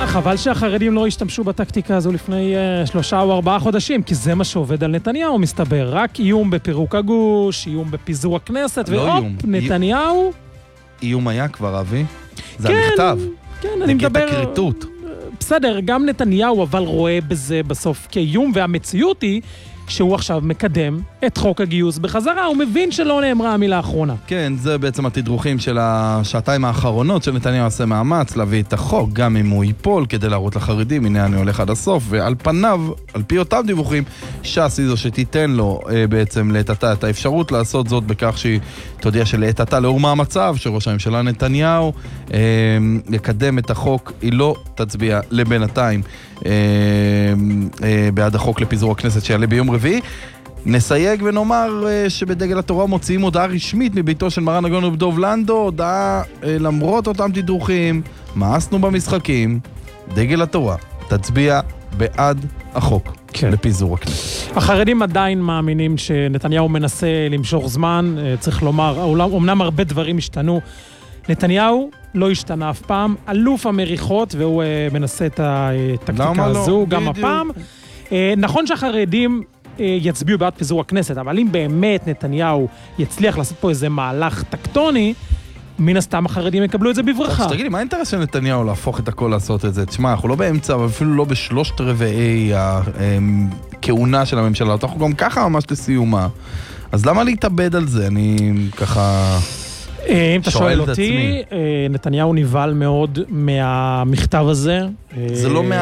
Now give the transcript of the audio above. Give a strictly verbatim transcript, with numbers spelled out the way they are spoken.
חבל שהחרדים לא השתמשו בטקטיקה הזו לפני uh, שלושה או ארבעה חודשים, כי זה מה שעובד על נתניהו, מסתבר. רק איום בפירוק הגוש, איום בפיזור הכנסת, לא ואופ, איום. נתניהו... איום היה כבר, אבי. זה כן, המכתב. כן, אני מדבר... נגד הכריתות. בסדר, גם נתניהו אבל רואה בזה בסוף כאיום, והמציאות היא שהוא עכשיו מקדם את חוק הגיוס בחזרה, הוא מבין שלא נאמרה המילה האחרונה. כן, זה בעצם התדרוכים של השעתיים האחרונות שנתניהו עושה מאמץ להביא את החוק, גם אם הוא ייפול, כדי להראות לחרדים, הנה אני הולך עד הסוף, ועל פניו, על פי אותם דיווחים, ש"ס היא זו שתיתן לו אה, בעצם לעת את האפשרות לעשות זאת בכך שהיא תודיע שלעת עתה לאור מה המצב, שראש הממשלה נתניהו אה, יקדם את החוק, היא לא תצביע לבינתיים אה, אה, בעד החוק לפיזור הכנסת שיעלה ביום רביעי. נסייג ונאמר אה, שבדגל התורה מוציאים הודעה רשמית מביתו של מרן הגאון רב דוב לנדו, הודעה אה, למרות אותם תדרוכים, מאסנו במשחקים, דגל התורה תצביע בעד החוק כן. לפיזור הכנסת. החרדים עדיין מאמינים שנתניהו מנסה למשוך זמן, צריך לומר, אומנם הרבה דברים השתנו, נתניהו לא השתנה אף פעם, אלוף המריחות, והוא מנסה את הטקטיקה הזו, גם הפעם. נכון שהחרדים יצביעו בעד פיזור הכנסת, אבל אם באמת נתניהו יצליח לעשות פה איזה מהלך טקטוני, מן הסתם החרדים יקבלו את זה בברכה. תגיד לי, מה האינטרס של נתניהו להפוך את הכל לעשות את זה? תשמע, אנחנו לא באמצע, אבל אפילו לא בשלושת רבעי הכהונה של הממשלה, אנחנו גם ככה ממש לסיומה. אז למה להתאבד על זה? אני ככה... אם אתה שואל אותי, נתניהו נבהל מאוד מהמכתב הזה. זה לא מה...